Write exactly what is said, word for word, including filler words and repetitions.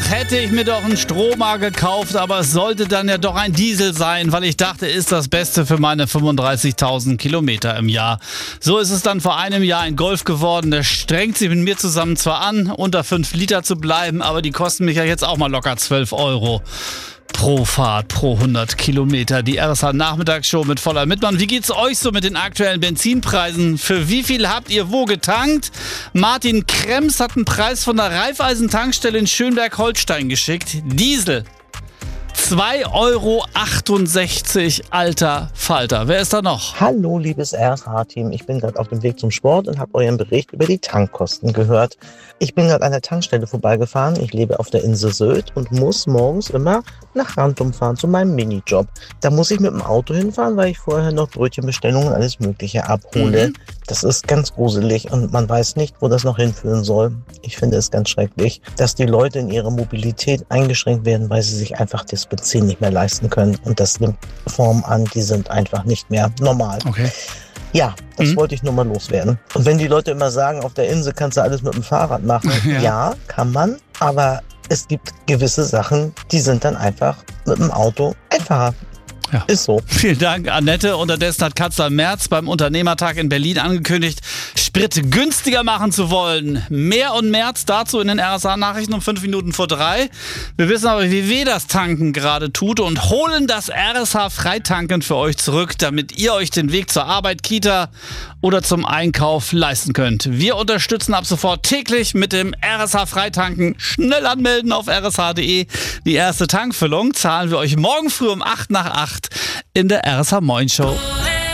ach, hätte ich mir doch einen Stromer gekauft, aber es sollte dann ja doch ein Diesel sein, weil ich dachte, ist das Beste für meine fünfunddreißigtausend Kilometer im Jahr. So ist es dann vor einem Jahr ein Golf geworden, der strengt sich mit mir zusammen zwar an, unter fünf Liter zu bleiben, aber die kosten mich ja jetzt auch mal locker zwölf Euro. Pro Fahrt, pro hundert Kilometer. Die R S H-Nachmittagsshow mit Voller Mitmann. Wie geht's euch so mit den aktuellen Benzinpreisen? Für wie viel habt ihr wo getankt? Martin Krems hat einen Preis von der Raiffeisen-Tankstelle in Schönberg-Holstein geschickt. Diesel. zwei Euro achtundsechzig, alter Falter. Wer ist da noch? Hallo, liebes R S H-Team. Ich bin gerade auf dem Weg zum Sport und habe euren Bericht über die Tankkosten gehört. Ich bin gerade an der Tankstelle vorbeigefahren. Ich lebe auf der Insel Sylt und muss morgens immer nach Rantum fahren zu meinem Minijob. Da muss ich mit dem Auto hinfahren, weil ich vorher noch Brötchenbestellungen und alles Mögliche abhole. Mhm. Das ist ganz gruselig und man weiß nicht, wo das noch hinführen soll. Ich finde es ganz schrecklich, dass die Leute in ihrer Mobilität eingeschränkt werden, weil sie sich einfach das Benzin nicht mehr leisten können. Und das nimmt Formen an, die sind einfach nicht mehr normal. Okay. Ja, das mhm. wollte ich nur mal loswerden. Und wenn die Leute immer sagen, auf der Insel kannst du alles mit dem Fahrrad machen. Ja, ja kann man, aber es gibt gewisse Sachen, die sind dann einfach mit dem Auto einfacher. Ja. Ist so. Vielen Dank, Annette. Unterdessen hat Kanzler Merz beim Unternehmertag in Berlin angekündigt, Sprit günstiger machen zu wollen. Mehr und Merz dazu in den R S H-Nachrichten um fünf Minuten vor drei. Wir wissen aber, wie weh das Tanken gerade tut und holen das R S H-Freitanken für euch zurück, damit ihr euch den Weg zur Arbeit, Kita oder zum Einkauf leisten könnt. Wir unterstützen ab sofort täglich mit dem R S H-Freitanken. Schnell anmelden auf r s h punkt d e. Die erste Tankfüllung zahlen wir euch morgen früh um acht nach acht in der R S H Moin Show.